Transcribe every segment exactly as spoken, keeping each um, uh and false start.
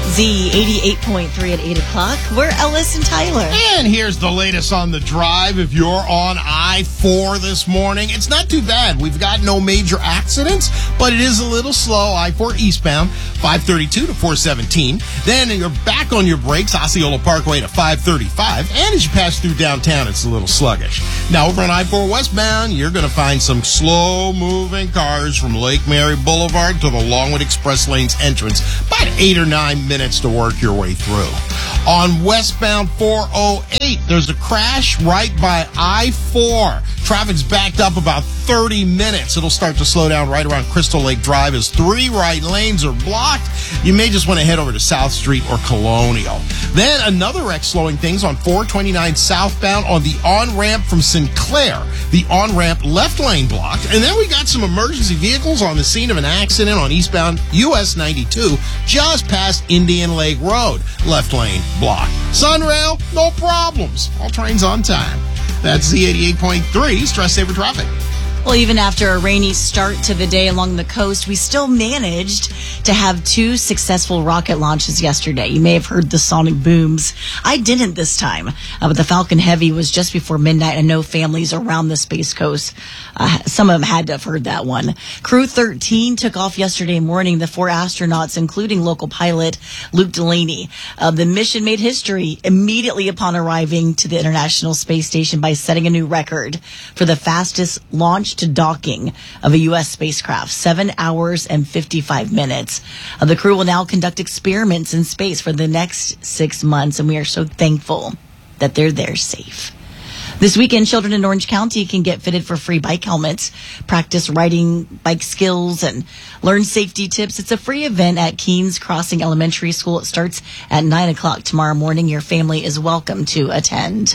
Z eighty-eight point three at eight o'clock. We're Ellis and Tyler. And here's the latest on the drive. If you're on I four this morning, it's not too bad. We've got no major accidents, but it is a little slow. I four eastbound, five thirty-two to four seventeen. Then you're back on your brakes, Osceola Parkway to five thirty-five. And as you pass through downtown, it's a little sluggish. Now, over on I four westbound, you're going to find some slow-moving cars from Lake Mary Boulevard to the Longwood Express Lanes entrance. About eight or nine minutes to work your way through. On westbound four oh eight, there's a crash right by I four. Traffic's backed up about thirty minutes. It'll start to slow down right around Crystal Lake Drive as three right lanes are blocked. You may just want to head over to South Street or Colonial. Then another wreck slowing things on four twenty-nine southbound on the on-ramp from Sinclair. The on-ramp left lane blocked. And then we got some emergency vehicles on the scene of an accident on eastbound U S ninety-two just past Indian Lake Road. Left lane blocked. Sunrail, no problems. All trains on time. That's Z eighty-eight point three, Stress Saver Traffic. Well, even after a rainy start to the day along the coast, we still managed to have two successful rocket launches yesterday. You may have heard the sonic booms. I didn't this time, uh, but the Falcon Heavy was just before midnight. I know families around the Space Coast, uh, some of them had to have heard that one. Crew thirteen took off yesterday morning. The four astronauts, including local pilot Luke Delaney. Uh, the mission made history immediately upon arriving to the International Space Station by setting a new record for the fastest launch to docking of a U S spacecraft, seven hours and fifty-five minutes. Uh, the crew will now conduct experiments in space for the next six months, and we are so thankful that they're there safe. This weekend, children in Orange County can get fitted for free bike helmets, practice riding bike skills, and learn safety tips. It's a free event at Keens Crossing Elementary School. It starts at nine o'clock tomorrow morning. Your family is welcome to attend.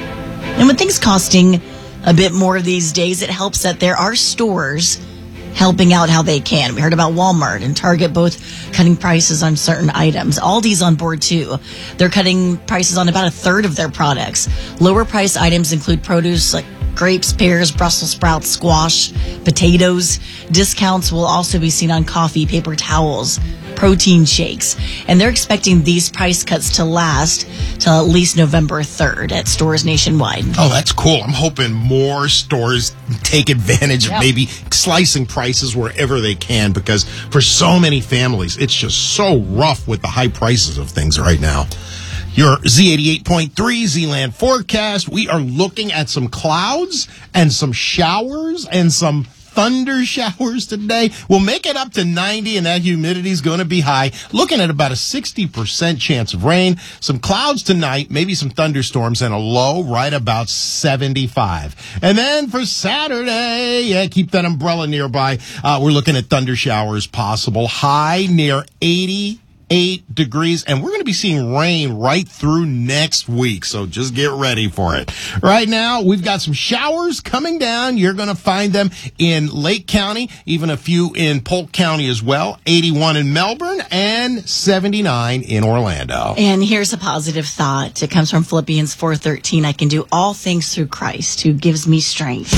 And with things costing a bit more these days, it helps that there are stores helping out how they can. We heard about Walmart and Target both cutting prices on certain items. Aldi's on board too. They're cutting prices on about a third of their products. Lower price items include produce like grapes, pears, Brussels sprouts, squash, potatoes. Discounts will also be seen on coffee, paper towels, protein shakes. And they're expecting these price cuts to last till at least November third at stores nationwide. Oh, that's cool. I'm hoping more stores take advantage of yep. maybe slicing prices wherever they can, because for so many families, it's just so rough with the high prices of things right now. Your Z eighty-eight point three Z-Land forecast. We are looking at some clouds and some showers and some thunder showers today. We'll make it up to ninety, and that humidity is going to be high. Looking at about a sixty percent chance of rain. Some clouds tonight, maybe some thunderstorms, and a low right about seventy-five. And then for Saturday, yeah, keep that umbrella nearby. Uh, we're looking at thunder showers possible. High near eighty. Eight degrees, and we're going to be seeing rain right through next week, so just get ready for it. Right now, we've got some showers coming down. You're going to find them in Lake County, even a few in Polk County as well. eighty-one in Melbourne and seventy-nine in Orlando. And here's a positive thought. It comes from Philippians four thirteen. I can do all things through Christ who gives me strength.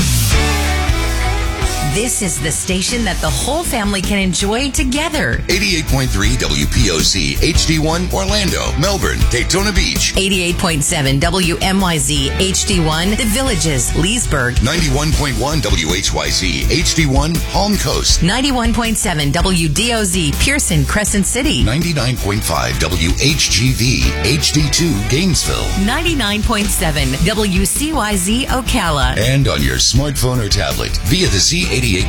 This is the station that the whole family can enjoy together. eighty-eight point three W P O C, H D one, Orlando, Melbourne, Daytona Beach. eighty-eight point seven W M Y Z, H D one, The Villages, Leesburg. ninety-one point one W H Y Z, H D one, Palm Coast. ninety-one point seven W D O Z, Pearson, Crescent City. ninety-nine point five W H G V, H D two, Gainesville. ninety-nine point seven W C Y Z, Ocala. And on your smartphone or tablet via the Z eighty-eight